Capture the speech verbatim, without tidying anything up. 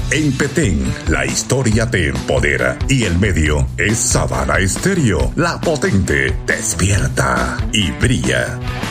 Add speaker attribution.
Speaker 1: En Petén, la historia te empodera y el medio es Sabana Estéreo, la potente, despierta y brilla.